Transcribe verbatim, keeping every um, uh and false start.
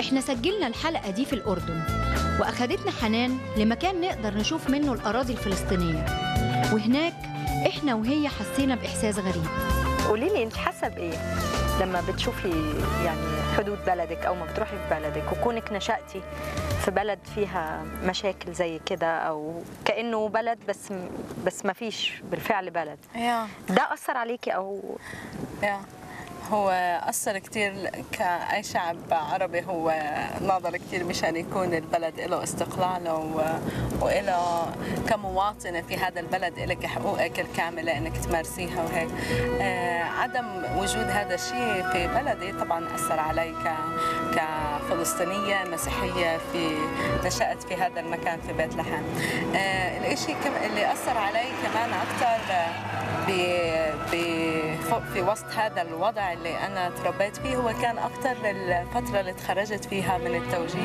إحنا سجلنا الحلقة دي في الأردن، وأخدتنا حنان لمكان نقدر نشوف منه الأراضي الفلسطينية، وهناك إحنا وهي حسينا بإحساس غريب. قولي لي انت حاسه بايه لما بتشوفي يعني حدود بلدك او ما بتروحي في بلدك، وكونك نشأتي في بلد فيها مشاكل زي كده، او كأنه بلد بس بس ما فيش بالفعل بلد؟ yeah. ده أثر عليكي او yeah. هو أثر كتير كأي شعب عربي، هو ناظر كتير مشان يكون البلد له استقلاله وإله كمواطنة في هذا البلد إلك حقوقك الكاملة إنك تمارسيها وهيك. آه عدم وجود هذا الشيء في بلدي طبعا أثر علي كفلسطينية مسيحية في نشأت في هذا المكان في بيت لحم. آه الإشي اللي أثر علي كمان أكتر في وسط هذا الوضع اللي أنا تربيت فيه، هو كان أكتر الفترة اللي تخرجت فيها من التوجيه